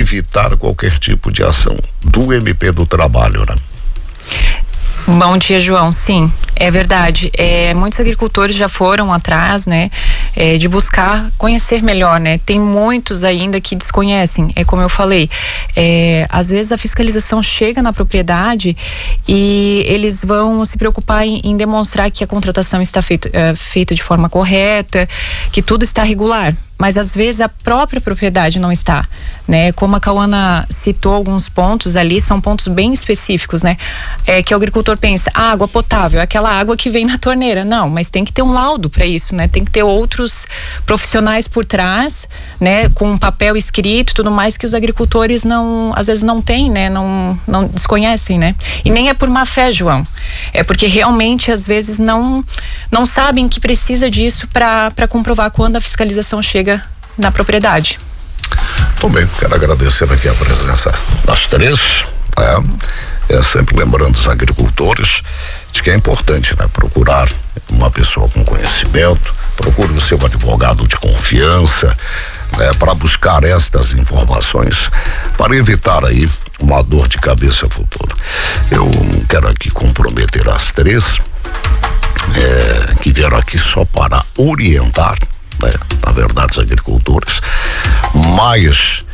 evitar qualquer tipo de ação do MP do Trabalho, né? Bom dia, João. Sim, é verdade. Muitos agricultores já foram atrás, né, de buscar conhecer melhor, né? Tem muitos ainda que desconhecem. É como eu falei, às vezes a fiscalização chega na propriedade e eles vão se preocupar em demonstrar que a contratação está feita de forma correta, que tudo está regular. Mas às vezes a própria propriedade não está, né? Como a Cauana citou alguns pontos ali, são pontos bem específicos, né? Que o agricultor pensa, água potável, é aquela água que vem na torneira. Não, mas tem que ter um laudo para isso, né? Tem que ter outros profissionais por trás, né? Com um papel escrito, tudo mais, que os agricultores às vezes não têm, né? Não desconhecem, né? E nem é por má fé, João. É porque realmente às vezes não sabem que precisa disso para comprovar quando a fiscalização chega na propriedade. Também quero agradecer aqui a presença das três, sempre lembrando os agricultores de que é importante, né, procurar uma pessoa com conhecimento, procure o seu advogado de confiança, né, para buscar estas informações, para evitar aí uma dor de cabeça futura. Eu não quero aqui comprometer as três que vieram aqui só para orientar, né, na verdade, os agricultores, mas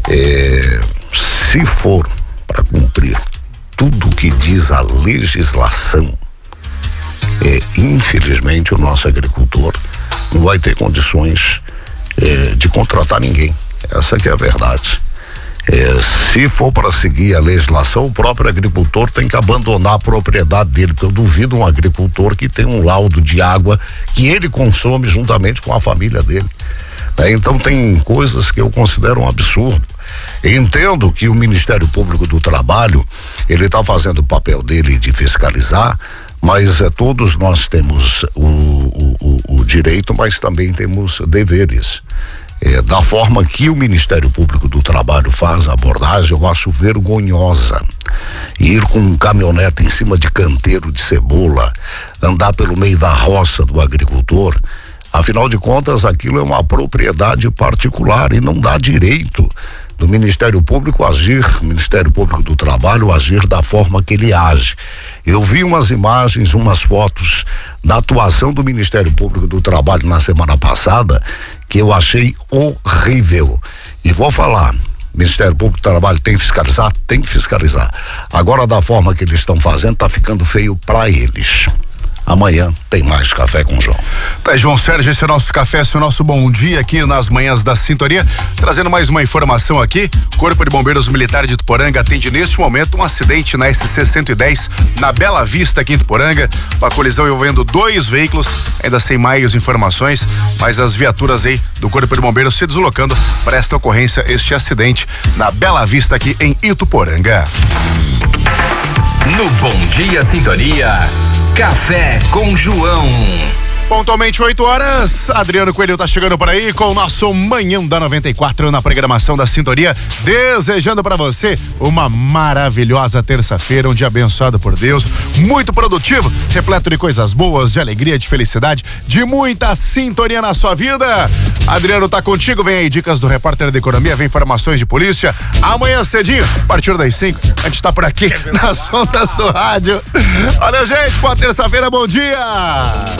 se for para cumprir tudo o que diz a legislação, infelizmente o nosso agricultor não vai ter condições de contratar ninguém. Essa que é a verdade. Se for para seguir a legislação, o próprio agricultor tem que abandonar a propriedade dele, porque eu duvido um agricultor que tem um laudo de água que ele consome juntamente com a família dele. Então tem coisas que eu considero um absurdo. Entendo que o Ministério Público do Trabalho, ele está fazendo o papel dele de fiscalizar, mas todos nós temos o direito, mas também temos deveres. Da forma que o Ministério Público do Trabalho faz a abordagem, eu acho vergonhosa. Ir com um caminhonete em cima de canteiro de cebola, andar pelo meio da roça do agricultor, afinal de contas aquilo é uma propriedade particular e não dá direito do Ministério Público agir, Ministério Público do Trabalho agir da forma que ele age. Eu vi umas imagens, umas fotos da atuação do Ministério Público do Trabalho na semana passada que eu achei horrível. E vou falar, Ministério Público do Trabalho tem que fiscalizar? Tem que fiscalizar. Agora, da forma que eles estão fazendo, tá ficando feio para eles. Amanhã tem mais Café com João. Tá, João Sérgio, esse é o nosso café, esse é o nosso bom dia aqui nas manhãs da Sintonia, trazendo mais uma informação aqui. Corpo de Bombeiros Militar de Ituporanga atende neste momento um acidente na SC 110 na Bela Vista, aqui em Ituporanga, uma colisão envolvendo 2 veículos, ainda sem mais informações, mas as viaturas aí do Corpo de Bombeiros se deslocando para esta ocorrência, este acidente na Bela Vista, aqui em Ituporanga. No Bom Dia Sintonia, Café com João. Pontualmente 8 horas, Adriano Coelho tá chegando por aí com o nosso Manhã da 94 na programação da Sintonia, desejando para você uma maravilhosa terça-feira, um dia abençoado por Deus, muito produtivo, repleto de coisas boas, de alegria, de felicidade, de muita sintonia na sua vida. Adriano tá contigo, vem aí dicas do repórter da economia, vem informações de polícia, amanhã cedinho, a partir das 5, a gente tá por aqui nas ondas do rádio. Olha, gente, boa terça-feira, bom dia!